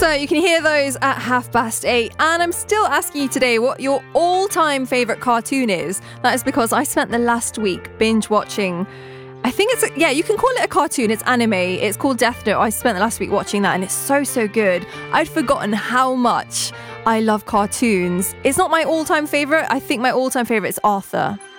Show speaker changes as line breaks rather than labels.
So you can hear those at 8:30. And I'm still asking you today what your all-time favourite cartoon is. That is because I spent the last week binge watching, I think it's, you can call it a cartoon. It's anime. It's called Death Note. I spent the last week watching that and it's so, so good. I'd forgotten how much I love cartoons. It's not my all-time favourite. I think my all-time favourite is Arthur.